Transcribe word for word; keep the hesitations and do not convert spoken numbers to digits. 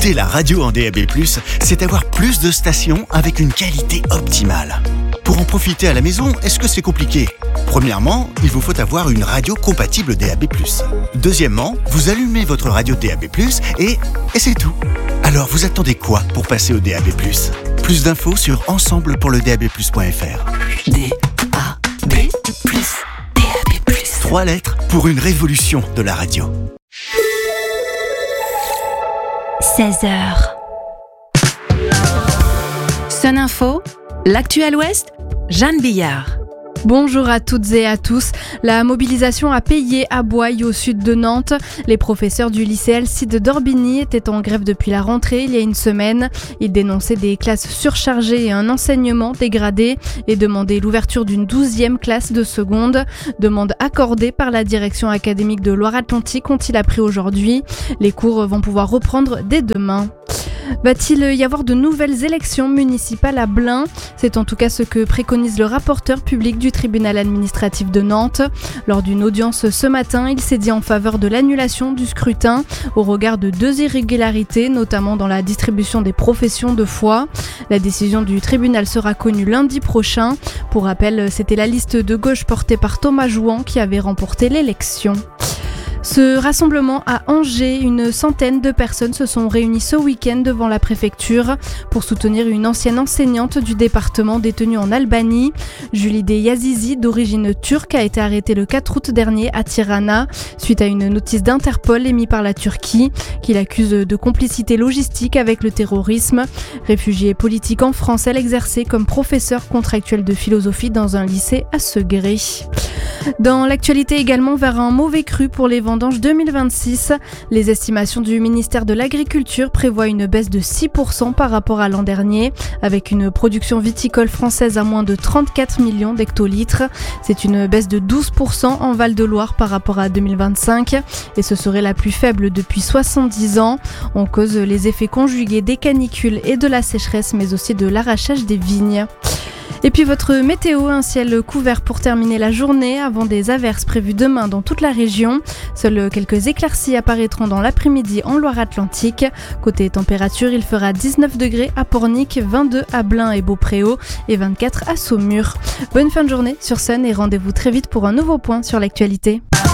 Écouter la radio en D A B plus, c'est avoir plus de stations avec une qualité optimale. Pour en profiter à la maison, est-ce que c'est compliqué ? Premièrement, il vous faut avoir une radio compatible D A B plus. Deuxièmement, vous allumez votre radio D A B plus et, et c'est tout. Alors vous attendez quoi pour passer au D A B plus ? Plus d'infos sur ensemble pour le D A B plus point F R. D A B plus, D A B plus. Trois lettres pour une révolution de la radio. seize heures. Sun Info, l'actu à l'Ouest, Jeanne Billard. Bonjour à toutes et à tous. La mobilisation a payé à Boye, au sud de Nantes. Les professeurs du lycée Alcide d'Orbigny étaient en grève depuis la rentrée il y a une semaine. Ils dénonçaient des classes surchargées et un enseignement dégradé et demandaient l'ouverture d'une douzième classe de seconde. Demande accordée par la direction académique de Loire-Atlantique, ont-ils appris aujourd'hui. Les cours vont pouvoir reprendre dès demain. Va-t-il y avoir de nouvelles élections municipales à Blain ? C'est en tout cas ce que préconise le rapporteur public du tribunal administratif de Nantes. Lors d'une audience ce matin, il s'est dit en faveur de l'annulation du scrutin au regard de deux irrégularités, notamment dans la distribution des professions de foi. La décision du tribunal sera connue lundi prochain. Pour rappel, c'était la liste de gauche portée par Thomas Jouan qui avait remporté l'élection. Ce rassemblement à Angers, une centaine de personnes se sont réunies ce week-end devant la préfecture pour soutenir une ancienne enseignante du département détenue en Albanie. Julide Yazizi, d'origine turque, a été arrêtée le quatre août dernier à Tirana suite à une notice d'Interpol émise par la Turquie qui l'accuse de complicité logistique avec le terrorisme. Réfugiée politique en France, elle exerçait comme professeure contractuelle de philosophie dans un lycée à Segré. Dans l'actualité également, vers un mauvais cru pour les vendanges deux mille vingt-six. Les estimations du ministère de l'Agriculture prévoient une baisse de six pour cent par rapport à l'an dernier, avec une production viticole française à moins de trente-quatre millions d'hectolitres. C'est une baisse de douze pour cent en Val-de-Loire par rapport à deux mille vingt-cinq, et ce serait la plus faible depuis soixante-dix ans. On cause les effets conjugués des canicules et de la sécheresse, mais aussi de l'arrachage des vignes. Et puis votre météo, un ciel couvert pour terminer la journée avant des averses prévues demain dans toute la région. Seules quelques éclaircies apparaîtront dans l'après-midi en Loire-Atlantique. Côté température, il fera dix-neuf degrés à Pornic, vingt-deux à Blain et Beaupréau et vingt-quatre à Saumur. Bonne fin de journée sur Sun et rendez-vous très vite pour un nouveau point sur l'actualité.